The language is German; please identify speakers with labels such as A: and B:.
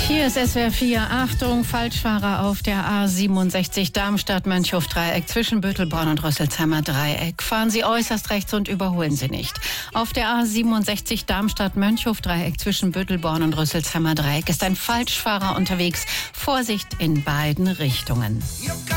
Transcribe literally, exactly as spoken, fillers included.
A: Hier ist S W R vier. Achtung, Falschfahrer auf der A siebenundsechzig Darmstadt-Mönchhof-Dreieck zwischen Bötelborn und Rüsselsheimer Dreieck. Fahren Sie äußerst rechts und überholen Sie nicht. Auf der A siebenundsechzig Darmstadt-Mönchhof-Dreieck zwischen Bötelborn und Rüsselsheimer Dreieck ist ein Falschfahrer unterwegs. Vorsicht in beiden Richtungen.